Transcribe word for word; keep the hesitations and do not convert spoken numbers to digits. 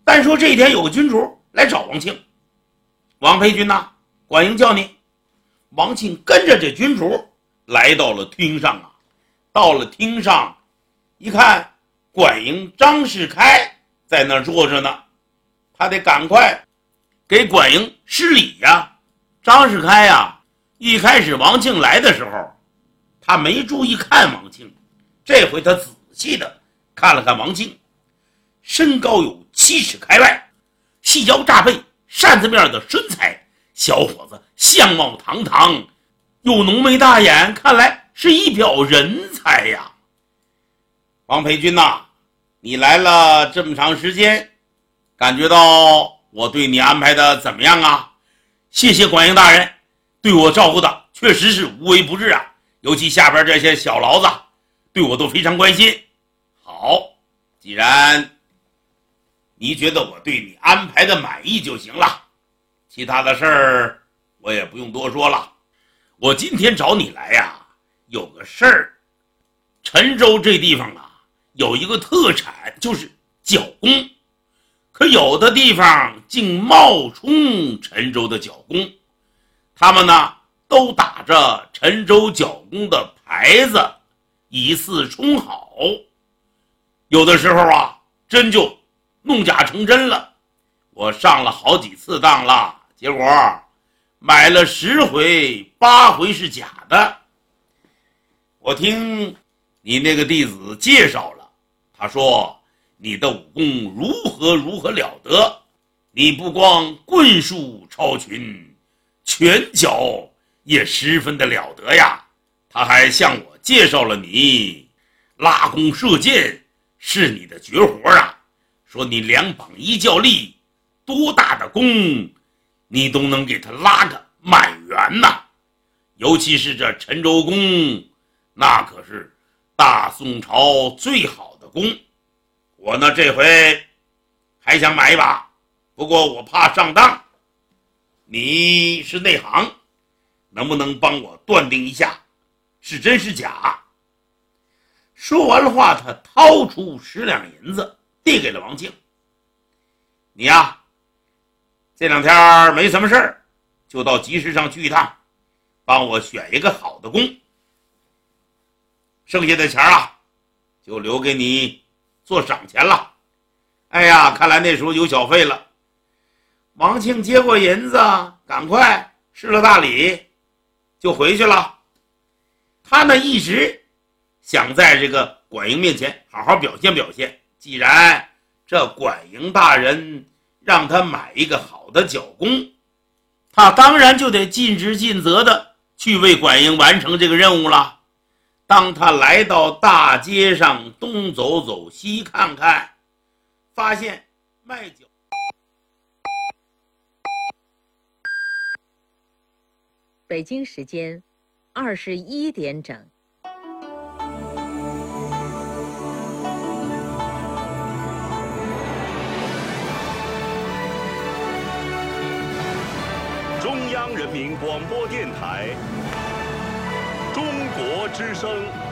单说这一天有个君主来找王庆，王裴君呐，管营叫你。王庆跟着这君主来到了厅上啊，到了厅上一看，管营张世开在那儿坐着呢，他得赶快给管营施礼呀。张世开呀，一开始王庆来的时候，他没注意看王庆，这回他仔细的看了看王庆，身高有七尺开外，细腰炸背，扇子面的身材，小伙子相貌堂堂，有浓眉大眼，看来是一表人才呀。王裴君呐，你来了这么长时间，感觉到我对你安排的怎么样啊？谢谢管营大人，对我照顾的确实是无微不至啊，尤其下边这些小牢子对我都非常关心。好，既然你觉得我对你安排的满意就行了，其他的事儿我也不用多说了。我今天找你来呀，有个事儿。陈州这地方啊，有一个特产，就是角弓，可有的地方竟冒充陈州的角弓，他们呢都打着陈州角弓的牌子，以示充好。有的时候啊，真就弄假成真了。我上了好几次当了，结果买了十回，八回是假的。我听你那个弟子介绍了，他说你的武功如何如何了得，你不光棍术超群，拳脚也十分的了得呀。他还向我介绍了你拉弓射箭是你的绝活啊，说你两膀一较力，多大的弓你都能给他拉个满圆呐。尤其是这陈州弓，那可是大宋朝最好的弓。我呢这回还想买一把，不过我怕上当。你是内行，能不能帮我断定一下是真是假？说完了话，他掏出十两银子递给了王庆。你呀，这两天没什么事儿，就到集市上去一趟，帮我选一个好的弓，剩下的钱啊就留给你做赏钱了。哎呀，看来那时候有小费了。王庆接过银子，赶快施了大礼就回去了。他呢一直想在这个管营面前好好表现表现，既然这管营大人让他买一个好的角弓，他当然就得尽职尽责的去为管营完成这个任务了。当他来到大街上，东走走西看看，发现卖角北京时间二十一点整。 中央人民广播电台，中国之声。